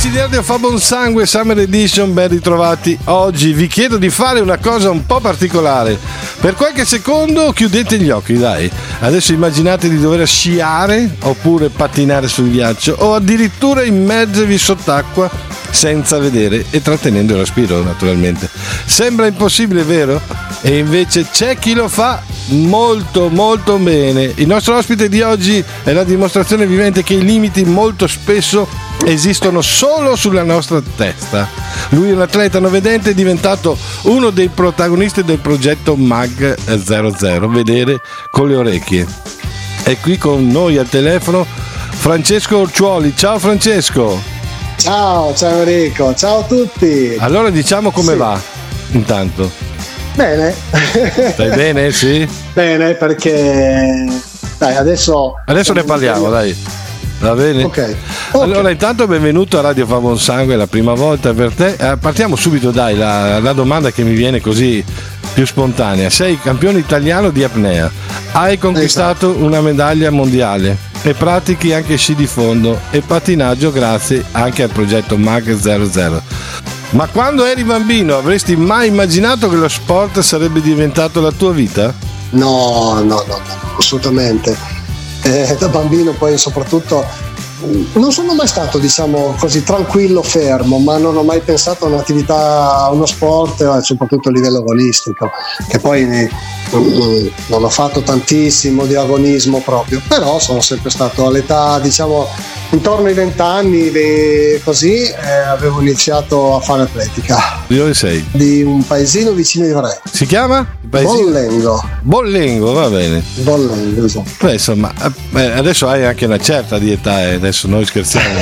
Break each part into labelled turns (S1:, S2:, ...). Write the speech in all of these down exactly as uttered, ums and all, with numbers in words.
S1: Amici di Radio Fa Buon Sangue Summer Edition, ben ritrovati. Oggi vi chiedo di fare una cosa un po' particolare. Per qualche secondo chiudete gli occhi, dai. Adesso immaginate di dover sciare oppure pattinare sul ghiaccio o addirittura immergervi sott'acqua senza vedere e trattenendo il respiro, naturalmente. Sembra impossibile, vero? E invece c'è chi lo fa molto molto bene. Il nostro ospite di oggi è la dimostrazione vivente che i limiti molto spesso esistono solo sulla nostra testa. Lui è un atleta non vedente, è diventato uno dei protagonisti del progetto M A G zero zero, vedere con le orecchie. È qui con noi al telefono Francesco Orciuoli. Ciao Francesco.
S2: Ciao, ciao Enrico, ciao a tutti.
S1: Allora diciamo come
S2: sì.
S1: va intanto.
S2: Bene.
S1: Stai bene? Sì?
S2: Bene, perché dai, adesso
S1: Adesso ne parliamo, dai. Va bene?
S2: Ok.
S1: Allora
S2: okay.
S1: intanto benvenuto a Radio Fa Buon Sangue, è la prima volta per te. Eh, partiamo subito, dai, la, la domanda che mi viene così più spontanea. Sei campione italiano di apnea, hai conquistato esatto. una medaglia mondiale e pratichi anche sci di fondo e pattinaggio grazie anche al progetto M A G zero zero. Ma quando eri bambino avresti mai immaginato che lo sport sarebbe diventato la tua vita?
S2: No, no, no, no, assolutamente. Eh, da bambino poi soprattutto non sono mai stato, diciamo così, tranquillo, fermo, ma non ho mai pensato a un'attività, a uno sport, soprattutto a livello agonistico, che poi mm, non ho fatto tantissimo di agonismo proprio, però sono sempre stato all'età, diciamo, intorno ai vent'anni, così, eh, avevo iniziato a fare atletica.
S1: Di dove sei?
S2: Di un paesino vicino di Vre.
S1: Si chiama? Paesino?
S2: Bollengo.
S1: Bollengo, va bene.
S2: Bollengo, esatto.
S1: Beh, insomma, eh, adesso hai anche una certa di età, eh, adesso noi scherziamo.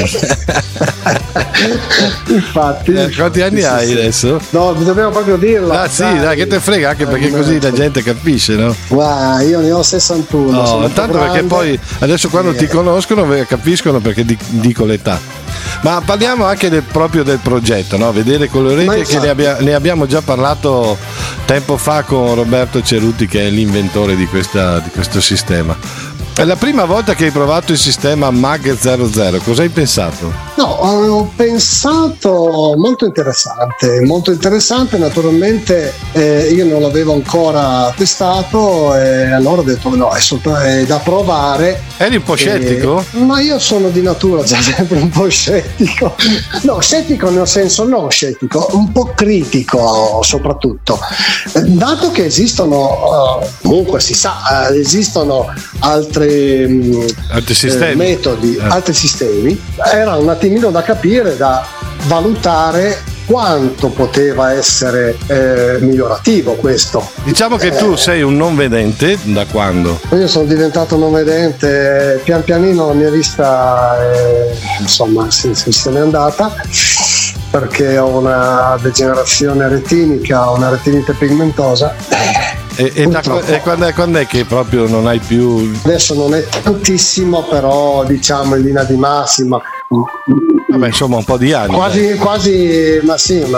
S2: Infatti.
S1: Eh, quanti anni sì, hai sì. adesso?
S2: No, dobbiamo proprio dirlo.
S1: Ah sì, dai, dai, che te frega, anche perché eh, così la gente capisce, no?
S2: Guarda, io ne ho sessantuno.
S1: No, tanto perché poi adesso quando eh. ti conoscono capiscono perché dico l'età. Ma parliamo anche del, proprio del progetto, no? Vedere con le orecchie, che ne, abbia, ne abbiamo già parlato tempo fa con Roberto Ceruti, che è l'inventore di, questa, di questo sistema. È la prima volta che hai provato il sistema M A G zero zero, cosa hai pensato?
S2: No, ho pensato molto interessante, molto interessante, naturalmente eh, io non l'avevo ancora testato e allora ho detto no, è, sotto, è da provare.
S1: Eri un po' scettico?
S2: E, ma io sono di natura già sempre un po' scettico, no, scettico nel senso non scettico, un po' critico soprattutto, dato che esistono, uh, comunque si sa, uh, esistono altre
S1: altri sistemi,
S2: eh, metodi, eh. altri sistemi, era un attimino da capire, da valutare quanto poteva essere eh, migliorativo questo.
S1: Diciamo che eh, tu sei un non vedente da quando?
S2: Io sono diventato non vedente, pian pianino la mia vista eh, insomma se, se n'è andata, perché ho una degenerazione retinica, una retinite pigmentosa.
S1: E, e, da, e quando, è, quando è che proprio non hai più?
S2: Adesso non è tantissimo, però diciamo in linea di massima.
S1: Vabbè, insomma un po' di anni.
S2: Quasi, quasi, ma sì, ma